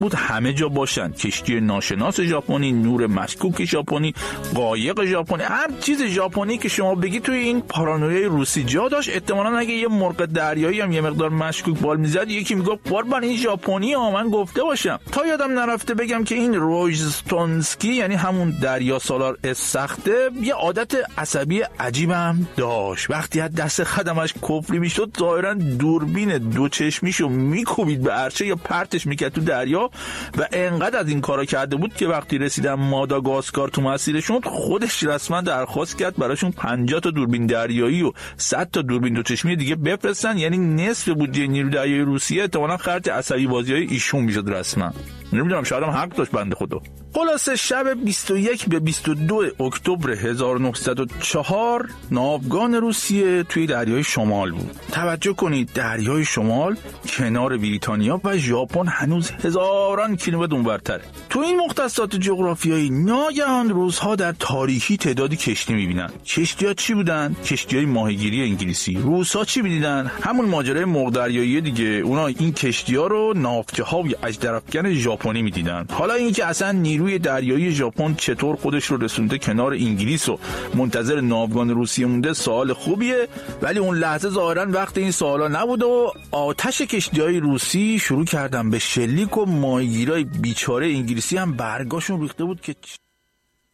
بود همه جا باشن. کشتی ناشناس ژاپنی، نور مشکوک ژاپنی، قایق ژاپنی، هر چیز ژاپنی که شما بگی توی این پارانویای روسی جا داشت. احتمالاً اگه یه مرغ دریایی هم یه مقدار مشکوک بال میزد، یکی میگفت قربان این ژاپنی ها، من گفته باشم. تا یادم نرفته بگم که این روژستونسکی، یعنی همون دریا سالار سخته، یه عادت عصبی عجیبم داشت. وقتی از دست خدمش کفری میشد، ظاهرا دوربین دو چشمیشو میکوبید به عرشه یا پرتش میکرد تو دریا و انقدر از این کارا کرده بود که وقتی رسیدن ماداگاسکار تو مسیرشون، خودش رسما درخواست کرد براشون 50 تا دوربین دریایی و 100 تا دوربین دو چشمی دیگه بفرستن. یعنی نصف بودجه نیروی دریایی روسیه احتمالاً خرج عصبی بازیای ایشون میشد رسما. نمیدونم، شاید هم حق داشت بنده خدا. خلاصه شب 21 به 22 اکتبر 1904 ناوگان روسیه توی دریای شمال بود. توجه کنید، دریای شمال کنار بریتانیا و ژاپن هنوز هزاران کیلومتر اونورتره. تو این مختصات جغرافیایی ناگهان روزها در تاریکی تعدادی کشتی میبینن. کشتی‌ها چی بودن؟ کشتی‌های ماهیگیری انگلیسی. روس‌ها چی می‌دیدن؟ همون ماجرای مرغ دریایی دیگه. اونا این کشتی‌ها رو نافتچه‌های اژدرافکن ژاپنی می‌دیدن. حالا اینکه اصلا نیروی دریایی ژاپن چطور خودش رو رسونده کنار انگلیس و منتظر ناوگان روسیه مونده سوال خوبیه، ولی اون لحظه ظاهرا وقت این سوالا نبود و آتش کشتی‌های روسی شروع کردن به شلیک و ماهیگیرای بیچاره انگلیسی هم برگاشون ریخته بود که